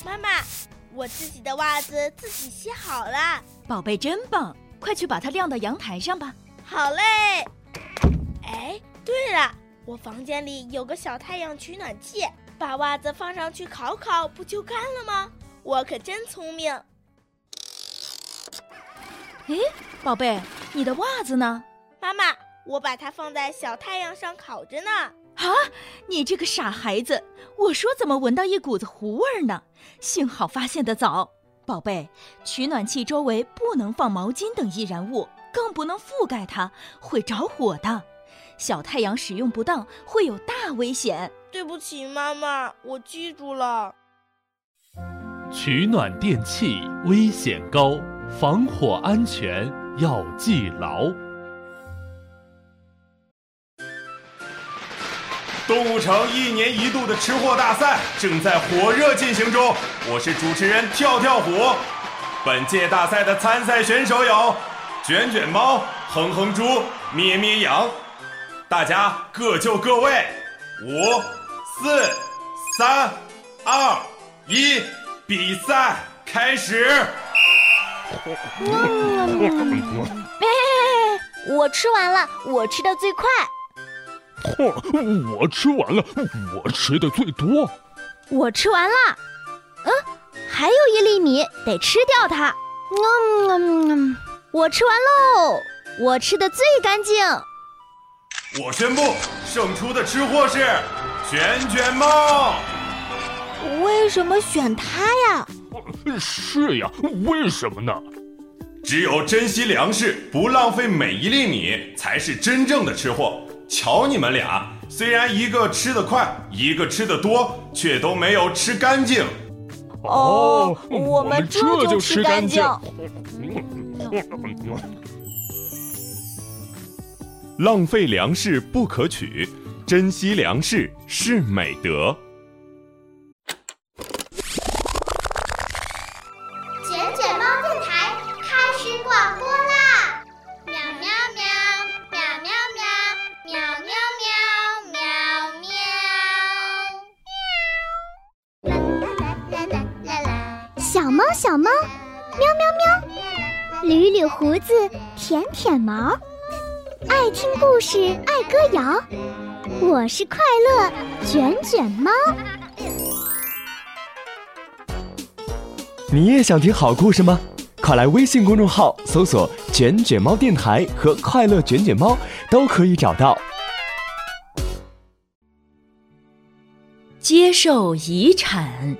妈妈，我自己的袜子自己洗好了。 宝贝真棒，快去把它晾到阳台上吧。 好嘞。哎，对了，我房间里有个小太阳取暖器，把袜子放上去烤烤，不就干了吗？我可真聪明。 诶，宝贝，你的袜子呢？ 妈妈，我把它放在小太阳上烤着呢。 啊，你这个傻孩子，我说怎么闻到一股子糊味呢？幸好发现得早。宝贝，取暖器周围不能放毛巾等易燃物，更不能覆盖它，会着火的。小太阳使用不当会有大危险。 对不起妈妈，我记住了。 取暖电器危险高，防火安全要记牢。 动物城1年1度的吃货大赛正在火热进行中，我是主持人跳跳虎。本届大赛的参赛选手有卷卷猫、哼哼猪、咩咩羊，大家各就各位。5、4、3、2、1，比赛开始。 我吃完了，我吃的最快。 我吃完了，我吃的最多。 我吃完了，还有1粒米，得吃掉它。我吃完喽，我吃的最干净。 我宣布，胜出的吃货是卷卷猫。 为什么选它呀？ 是呀，为什么呢？ 只有珍惜粮食，不浪费每一粒米，才是真正的吃货。瞧你们俩，虽然一个吃得快，一个吃得多，却都没有吃干净。 我们这就吃干净。 浪费粮食不可取，珍惜粮食是美德。 卷卷猫电台开始广播啦！喵喵喵，喵喵喵，喵喵喵，喵喵。啦啦啦啦啦！ 小猫小猫，喵喵喵，捋捋胡子，舔舔毛，爱听故事，爱歌谣。我是快乐卷卷猫。 你也想听好故事吗？快来微信公众号搜索卷卷猫电台和快乐卷卷猫，都可以找到。 接受遗产。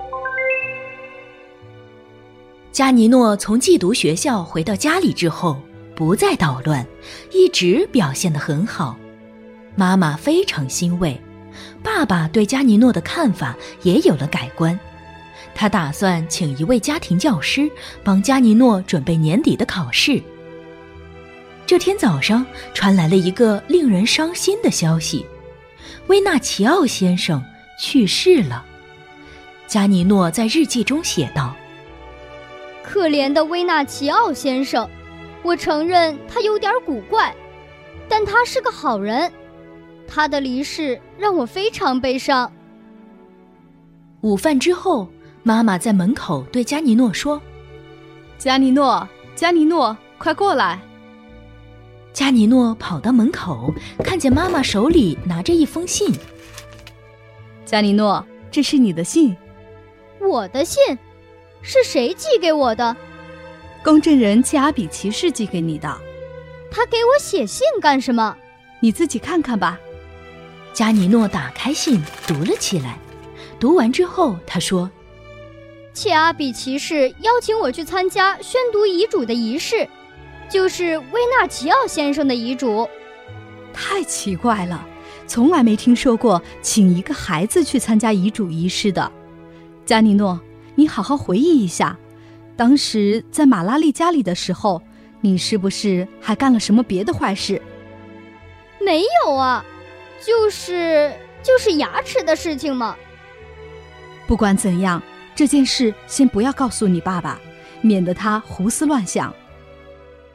加尼诺从寄读学校回到家里之后，不再捣乱，一直表现得很好。妈妈非常欣慰，爸爸对加尼诺的看法也有了改观。他打算请一位家庭教师帮加尼诺准备年底的考试。这天早上传来了一个令人伤心的消息，威纳奇奥先生去世了。加尼诺在日记中写道： 可怜的威纳奇奥先生，我承认他有点古怪，但他是个好人。他的离世让我非常悲伤。 午饭之后，妈妈在门口对加尼诺说： 加尼诺，加尼诺，快过来。 加尼诺跑到门口，看见妈妈手里拿着一封信。 加尼诺，这是你的信。 我的信？是谁寄给我的？ 公证人切阿比骑士寄给你的。 他给我写信干什么？ 你自己看看吧。 加尼诺打开信读了起来，读完之后他说： 切阿比骑士邀请我去参加宣读遗嘱的仪式，就是威纳奇奥先生的遗嘱。 太奇怪了，从来没听说过请一个孩子去参加遗嘱仪式的。加尼诺，你好好回忆一下，当时在马拉丽家里的时候，你是不是还干了什么别的坏事？ 没有啊，就是牙齿的事情嘛。 不管怎样，这件事先不要告诉你爸爸，免得他胡思乱想。